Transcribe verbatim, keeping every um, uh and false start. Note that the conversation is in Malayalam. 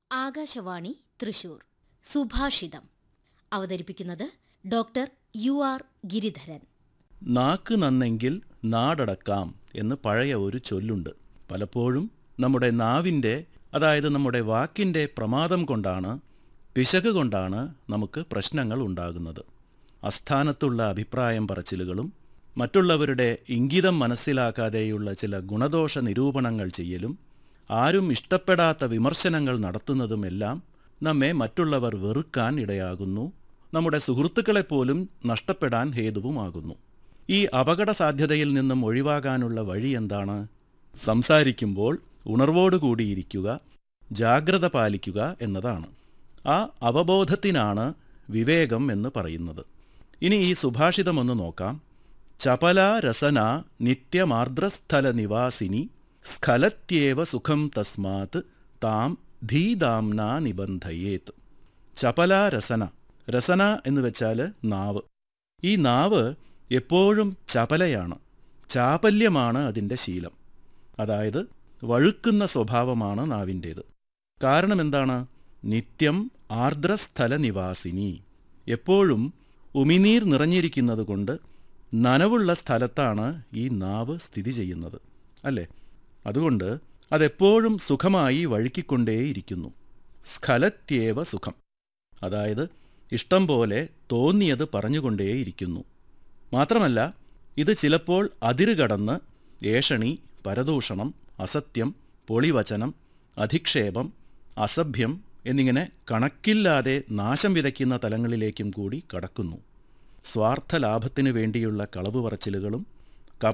ആകാശവാണി തൃശൂർ സുഭാഷിതം അവതരിപ്പിക്കുന്നത് ഡോക്ടർ യു ആർ ഗിരിധരൻ. നാക്ക് നന്നെങ്കിൽ നാടടക്കാം എന്ന് പഴയ ഒരു ചൊല്ലുണ്ട്. പലപ്പോഴും നമ്മുടെ നാവിൻ്റെ, അതായത് നമ്മുടെ വാക്കിൻ്റെ പ്രമാദം കൊണ്ടാണ്, പിശക് കൊണ്ടാണ് നമുക്ക് പ്രശ്നങ്ങൾ ഉണ്ടാകുന്നത്. അസ്ഥാനത്തുള്ള അഭിപ്രായം പറച്ചിലുകളും മറ്റുള്ളവരുടെ ഇംഗിതം മനസ്സിലാക്കാതെയുള്ള ചില ഗുണദോഷ നിരൂപണങ്ങൾ ചെയ്യലും ആരും ഇഷ്ടപ്പെടാത്ത വിമർശനങ്ങൾ നടത്തുന്നതുമെല്ലാം നമ്മെ മറ്റുള്ളവർ വെറുക്കാൻ ഇടയാകുന്നു, നമ്മുടെ സുഹൃത്തുക്കളെപ്പോലും നഷ്ടപ്പെടാൻ ഹേതുവുമാകുന്നു. ഈ അപകട സാധ്യതയിൽ നിന്നും ഒഴിവാകാനുള്ള വഴി എന്താണ്? സംസാരിക്കുമ്പോൾ ഉണർവോടുകൂടിയിരിക്കുക, ജാഗ്രത പാലിക്കുക എന്നതാണ്. ആ അവബോധത്തിനാണ് വിവേകം എന്ന് പറയുന്നത്. ഇനി ഈ സുഭാഷിതമൊന്ന് നോക്കാം. ചപല രസന നിത്യമാർദ്രസ്ഥല നിവാസിനി സ്ഖലത്യേവ സുഖം തസ്മാത് താം ധീദാംന നിബന്ധയേത്. ചപല രസന. രസന എന്ന് വെച്ചാൽ നാവ്. ഈ നാവ് എപ്പോഴും ചപലയാണ്, ചാപല്യമാണ് അതിൻ്റെ ശീലം. അതായത് വഴുക്കുന്ന സ്വഭാവമാണ് നാവിൻ്റേത്. കാരണം എന്താണ്? നിത്യം ആർദ്രസ്ഥല നിവാസിനി. എപ്പോഴും ഉമിനീർ നിറഞ്ഞിരിക്കുന്നത് കൊണ്ട് നനവുള്ള സ്ഥലത്താണ് ഈ നാവ് സ്ഥിതി ചെയ്യുന്നത്, അല്ലേ? അതുകൊണ്ട് അതെപ്പോഴും സുഖമായി വഴുക്കിക്കൊണ്ടേയിരിക്കുന്നു. സ്ഖലത്യേവ സുഖം, അതായത് ഇഷ്ടം പോലെ തോന്നിയത് പറഞ്ഞുകൊണ്ടേയിരിക്കുന്നു. മാത്രമല്ല, ഇത് ചിലപ്പോൾ അതിരുകടന്ന് ഏഷണി, പരദൂഷണം, അസത്യം, പൊളിവചനം, അധിക്ഷേപം, അസഭ്യം എന്നിങ്ങനെ കണക്കില്ലാതെ നാശം വിതയ്ക്കുന്ന തലങ്ങളിലേക്കും കൂടി കടക്കുന്നു. സ്വാർത്ഥ ലാഭത്തിനു വേണ്ടിയുള്ള കളവ് പറച്ചിലുകളും